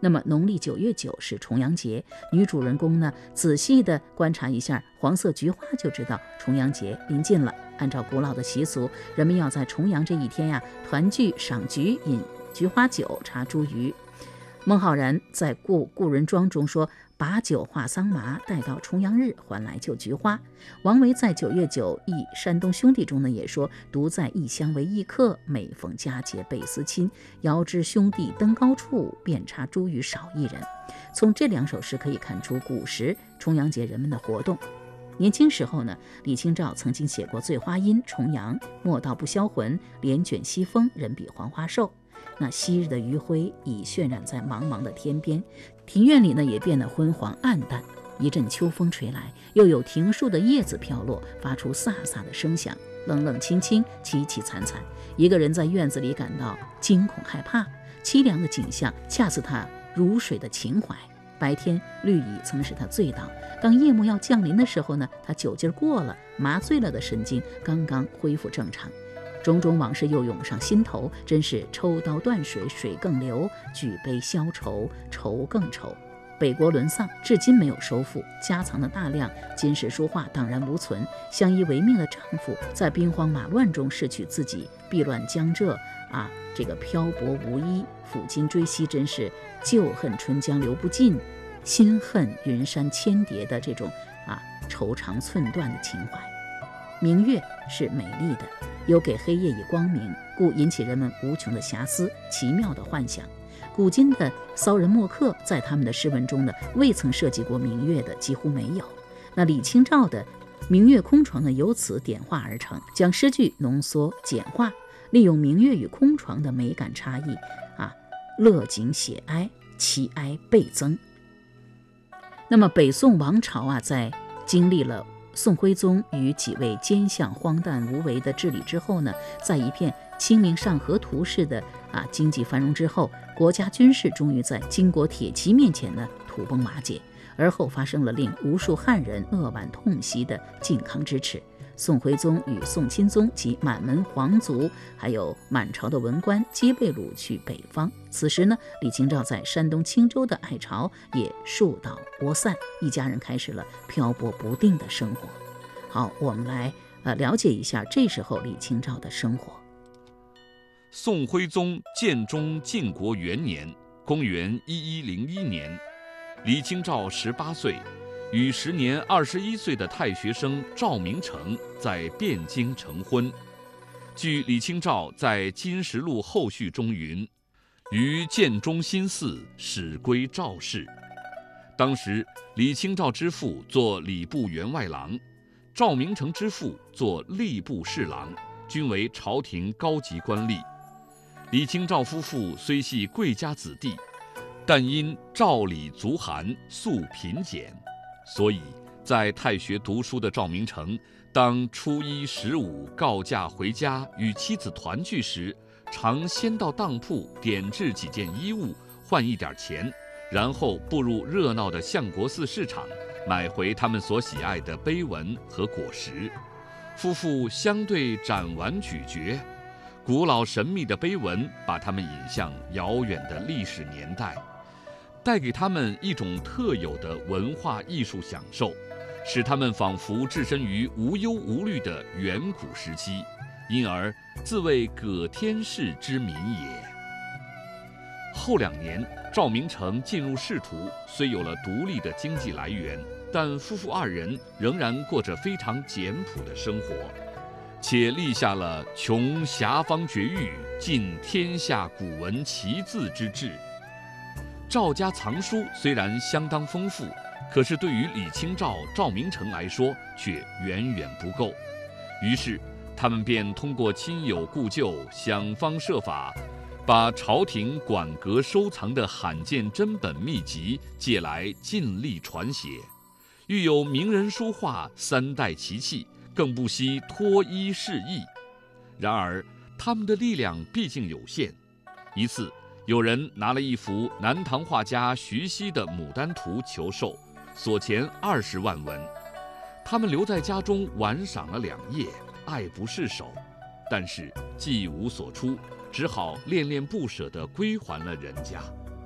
那么农历9月9是重阳节，女主人公呢仔细地观察一下黄色菊花，就知道重阳节临近了。按照古老的习俗，人们要在重阳这一天呀，团聚赏菊，饮菊花酒，茶茱萸。孟浩然在故人庄中说，把酒话桑麻，待到重阳日还来就菊花。王维在9月9忆山东兄弟中呢也说，独在异乡为异客，每逢佳节倍思亲，遥知兄弟登高处，遍插茱萸少一人。从这2首诗可以看出古时重阳节人们的活动。年轻时候呢，李清照曾经写过《醉花阴》《重阳》，莫道不销魂，帘卷西风，人比黄花瘦。那昔日的余晖已渲染在茫茫的天边，庭院里呢也变得昏黄暗淡。一阵秋风吹来，又有庭树的叶子飘落，发出飒飒的声响，冷冷清清，凄凄惨惨。一个人在院子里感到惊恐害怕，凄凉的景象恰似他如水的情怀。白天绿蚁曾使他醉倒，当夜幕要降临的时候呢，他酒劲过了，麻醉了的神经刚刚恢复正常。种种往事又涌上心头，真是抽刀断水，水更流；举杯消愁，愁更愁。北国沦丧，至今没有收复，家藏的大量金石书画荡然无存。相依为命的丈夫在兵荒马乱中失去自己，避乱江浙这个漂泊无依，抚今追昔，真是旧恨春江流不尽，新恨云山千叠的这种愁肠寸断的情怀。明月是美丽的，有给黑夜以光明，故引起人们无穷的遐思，奇妙的幻想。古今的骚人墨客在他们的诗文中呢，未曾涉及过明月的几乎没有。那李清照的《明月空床》呢，由此点化而成，将诗句浓缩简化，利用明月与空床的美感差异乐景写哀，其哀倍增。那么北宋王朝在经历了宋徽宗与几位奸相荒诞无为的治理之后呢，在一片清明上河图式的经济繁荣之后，国家军事终于在金国铁骑面前呢土崩瓦解，而后发生了令无数汉人扼腕痛惜的靖康之耻。宋徽宗与宋钦宗及满门皇族还有满朝的文官皆被掳去北方。此时呢，李清照在山东青州的爱巢也树倒窝散，一家人开始了漂泊不定的生活。好，我们来了解一下这时候李清照的生活。 宋徽宗建中靖国元年，公元1101年，李清照18岁，与时年21岁的太学生赵明诚在汴京成婚。据李清照在《金石录后序》中云：“于建中新寺，始归赵氏。”当时李清照之父做礼部员外郎，赵明诚之父做吏部侍郎，均为朝廷高级官吏。李清照夫妇虽系贵家子弟，但因赵李族寒，素贫俭，所以在太学读书的赵明诚，当初一15告假回家与妻子团聚时，常先到当铺点制几件衣物，换一点钱，然后步入热闹的相国寺市场，买回他们所喜爱的碑文和果实。夫妇相对展玩咀嚼，古老神秘的碑文把他们引向遥远的历史年代，带给他们一种特有的文化艺术享受，使他们仿佛置身于无忧无虑的远古时期，因而自谓葛天氏之民也。后2年，赵明诚进入仕途，虽有了独立的经济来源，但夫妇2人仍然过着非常简朴的生活，且立下了穷遐方绝域，尽天下古文奇字之志。赵家藏书虽然相当丰富，可是对于李清照、赵明诚来说却远远不够。于是他们便通过亲友故旧，想方设法把朝廷馆阁收藏的罕见珍本秘籍借来尽力传写，遇有名人书画3代奇器，更不惜托衣示意。然而他们的力量毕竟有限。一次，有人拿了一幅南唐画家徐熙的《牡丹图》求售，所钱20万文。他们留在家中玩赏了2夜，爱不释手，但是既无所出，只好恋恋不舍地归还了人家。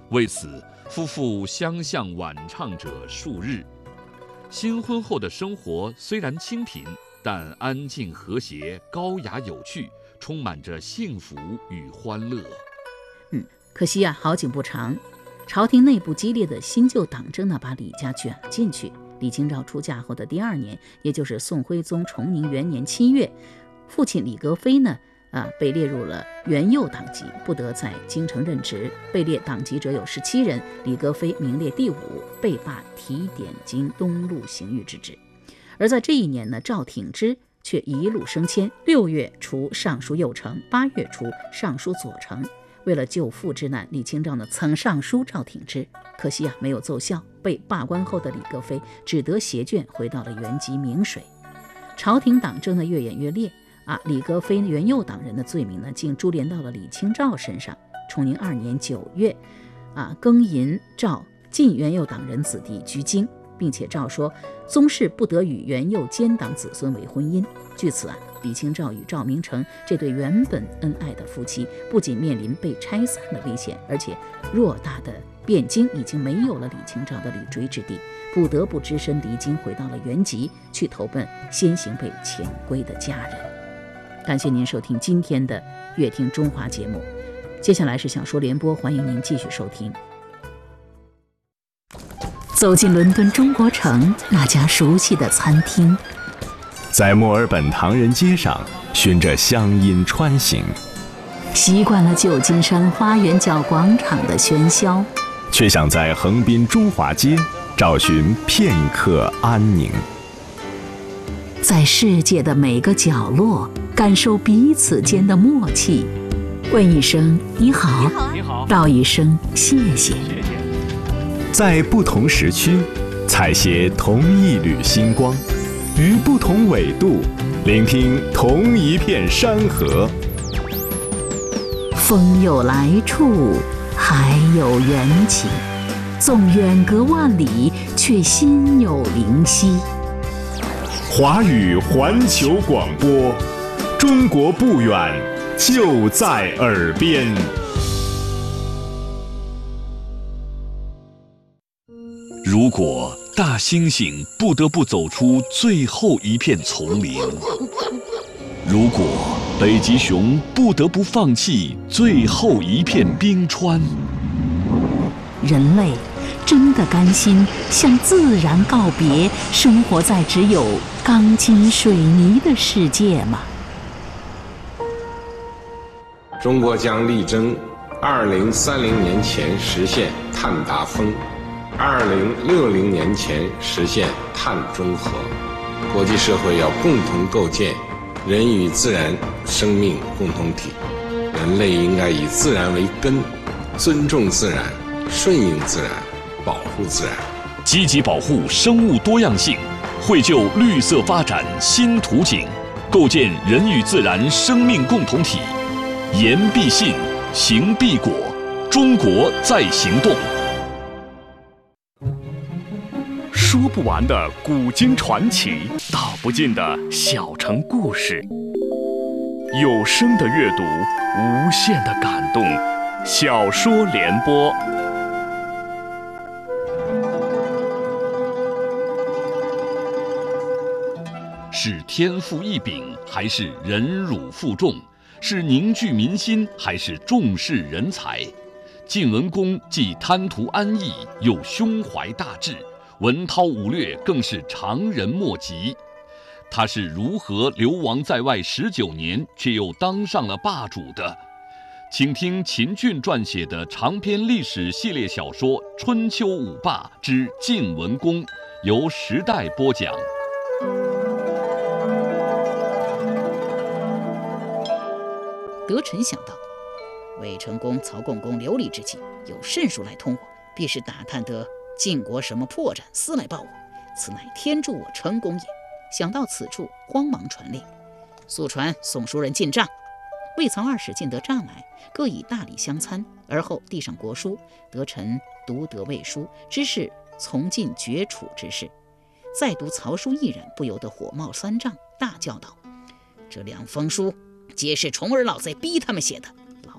为此，夫妇相向晚唱者数日。新婚后的生活虽然清贫，但安静和谐、高雅有趣，充满着幸福与欢乐。 可惜啊，好景不长，朝廷内部激烈的新旧党争呢，把李家卷了进去。李清照出嫁后的第2年，也就是宋徽宗崇宁元年7月，父亲李格非呢，被列入了元佑党籍，不得在京城任职。被列党籍者有17人，李格非名列第5，被罢提点京东路刑狱之职。而在这一年呢，赵挺之却一路升迁，6月除尚书右丞，8月除尚书左丞。为了救父之难，李清照呢曾上书赵挺之，可惜没有奏效。被罢官后的李格非只得携眷回到了原籍明水。朝廷党争呢越演越烈李格非元佑党人的罪名呢竟株连到了李清照身上。崇宁2年9月庚寅，诏禁元佑党人子弟居京，并且诏说宗室不得与元佑奸党子孙为婚姻。据此李清照与赵明诚这对原本恩爱的夫妻，不仅面临被拆散的危险，而且偌大的汴京已经没有了李清照的立锥之地，不得不只身离京，回到了原籍，去投奔先行被遣归的家人。感谢您收听今天的乐听中华节目，接下来是小说联播，欢迎您继续收听。走进伦敦中国城那家熟悉的餐厅， 在墨尔本唐人街上循着乡音穿行， 习惯了旧金山花园角广场的喧嚣， 却想在横滨中华街找寻片刻安宁。 在世界的每个角落感受彼此间的默契，问一声你好， 你好， 道一声谢谢。 在不同时区采撷同一缕星光，于不同纬度聆听同一片山河。 风有来处，海有缘起，纵远隔万里，却心有灵犀。 华语环球广播，中国不远，就在耳边。 如果大猩猩不得不走出最后一片丛林，如果北极熊不得不放弃最后一片冰川， 人类真的甘心向自然告别，生活在只有钢筋水泥的世界吗？ 中国将力争2030年前实现碳达峰，2060年前实现碳中和。国际社会要共同构建人与自然生命共同体，人类应该以自然为根，尊重自然，顺应自然，保护自然， 积极保护生物多样性，绘就绿色发展新图景，构建人与自然生命共同体。言必信，行必果，中国在行动。 说不完的古今传奇，道不尽的小城故事，有声的阅读，无限的感动。小说联播， 是天赋异禀，还是忍辱负重？是凝聚民心，还是重视人才？晋文公既贪图安逸，又胸怀大志，文韬武略更是常人莫及。他是如何流亡在外19年，却又当上了霸主的？请听秦俊撰写的长篇历史系列小说《春秋五霸之晋文公》，由时代播讲。 德臣想到，魏成功、曹共公流离之际，有甚数来通我，必是打探得晋国什么破绽，私来报我，此乃天助我成功也。想到此处，慌忙传令，速传送书人进帐。魏曹二使进得帐来，各以大礼相参，而后递上国书。德臣读得魏书，知是从晋决楚之事。再读曹书一人，不由得火冒三丈，大叫道：“这2封书皆是重耳老贼逼他们写的，老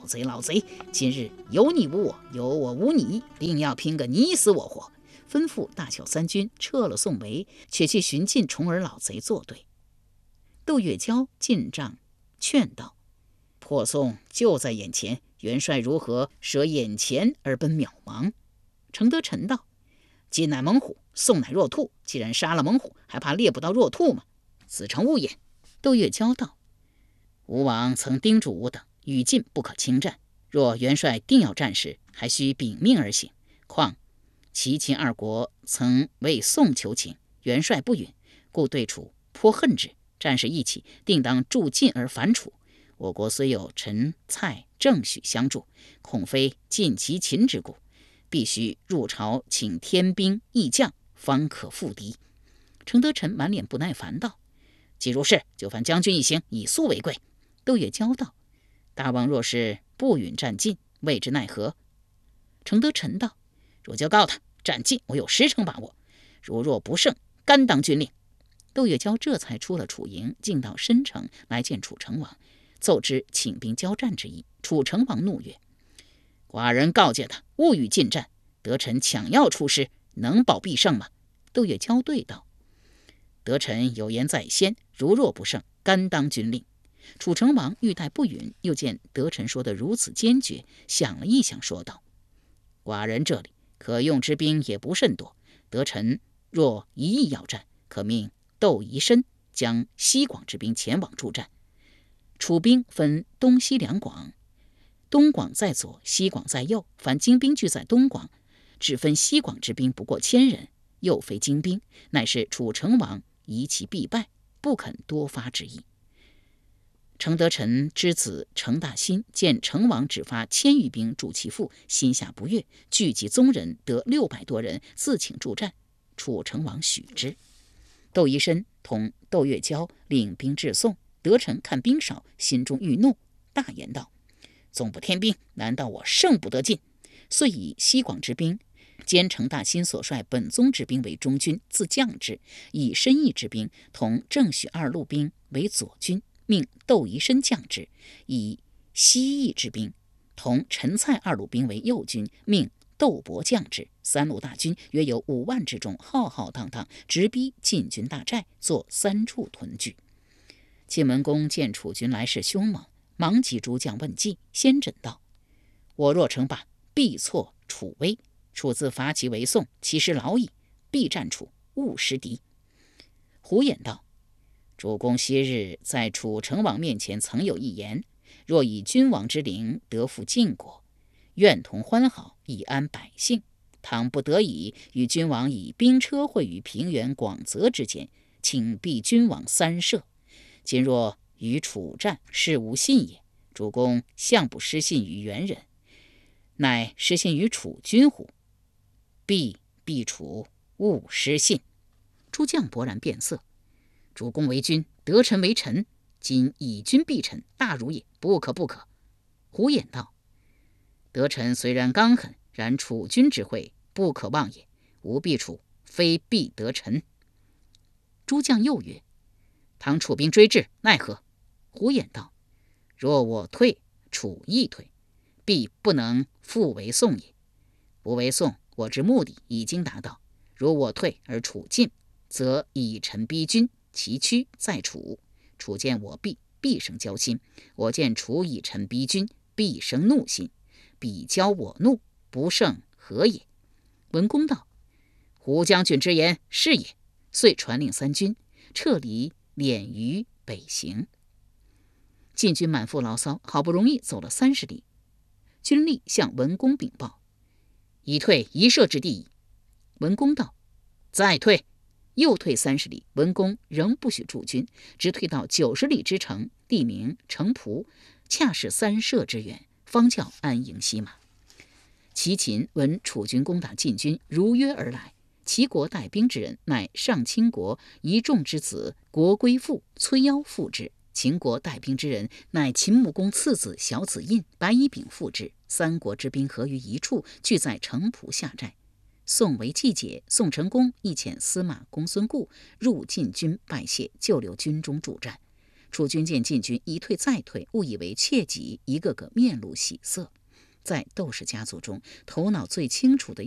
贼，老贼！今日有你无我，有我无你，定要拼个你死我活。吩咐大小三军撤了宋维，且去寻晋重耳老贼作对。窦月娇进帐劝道：破宋就在眼前，元帅如何舍眼前而奔渺茫？程德臣道：晋乃猛虎，宋乃弱兔，既然杀了猛虎，还怕猎不到弱兔吗？此诚勿也。窦月娇道：吴王曾叮嘱吾等，与晋不可轻战，若元帅定要战时，还需秉命而行。况齐秦二国曾为宋求情，元帅不允，故对楚颇恨之。战事一起，定当助晋而反楚。我国虽有陈、蔡、郑、许相助，恐非晋齐秦之故，必须入朝请天兵义将，方可复敌。程德臣满脸不耐烦道：既如是，就犯将军一行，以速为贵。窦月娇道：大王若是不允战晋，未知奈何？程德臣道：若就告他，战晋我有10成把握，如若不胜，甘当军令。窦月娇这才出了楚营，进到申城来见楚成王，奏知请兵交战之意。楚成王怒曰：寡人告诫他勿与进战，德臣抢要出师，能保必胜吗？窦月娇对道：德臣有言在先，如若不胜，甘当军令。楚成王欲待不允，又见德臣说得如此坚决，想了一想，说道：寡人这里可用之兵也不甚多，德臣若一意要战，可命窦宜申将西广之兵前往助战。楚兵分东西两广，东广在左，西广在右，凡精兵聚在东广，只分西广之兵不过1000人，又非精兵，乃是楚成王疑其必败，不肯多发之意。程德臣之子程大新见成王只发1000余兵助其父，心下不悦，聚集宗人得600多人，自请助战。楚成王许之。窦宜申同窦月娇领兵至宋，德臣看兵少，心中欲怒，大言道：纵不添兵，难道我胜不得进？遂以西广之兵兼程大新所率本宗之兵为中军，自将之；以申邑之兵同郑许2路兵为左军，命窦宜申将之；以西邑之兵同陈蔡2路兵为右军，命窦伯将之。3路大军约有5万之众，浩浩荡荡，直逼晋军大寨，作3处屯聚。晋文公见楚军来势凶猛，忙急诸将问计。先轸道：我若称霸，必挫楚威。楚自伐齐为宋，其实老矣，必战楚，勿失敌。胡衍道：主公昔日在楚成王面前曾有一言，若以君王之灵得复晋国，愿同欢好，以安百姓。倘不得已，与君王以兵车会于平原广泽之间，请避君王3舍。今若与楚战，是无信也。主公向不失信于元人，乃失信于楚君乎？必楚，勿失信。诸将勃然变色。主公为君，德臣为臣，今以君避臣，大辱也，不可不可。胡衍道：德臣虽然刚狠，然楚君之惠不可忘也。吾避楚，非避德臣。诸将又曰：倘楚兵追至，奈何？胡衍道：若我退，楚亦退，必不能复为宋也。不为宋，我之目的已经达到。如我退而楚进，则以臣逼君，其躯在楚。楚见我避，必生交心；我见楚以臣逼君，必生怒心。彼交我怒，不胜何也？文公道：胡将军之言是也。遂传令3军撤离敛于北行。晋军满腹牢骚，好不容易走了30里，军吏向文公禀报：已退1舍之地矣。文公道：再退。又退30里，文公仍不许驻军，直退到90里之城，地名城濮，恰是3舍之远，方叫安营息马。齐秦闻楚军攻打晋军，如约而来。齐国带兵之人，乃上卿国一仲之子国归父崔夭父之；秦国带兵之人，乃秦穆公次子小子印、白乙丙父之。3国之兵合于一处，聚在城濮下寨。宋为季节，宋成公亦遣司马公孙固入晋军拜谢，就留军中助战。 楚军见晋军一退再退，误以为怯己，一个个面露喜色。在窦氏家族中，头脑最清楚的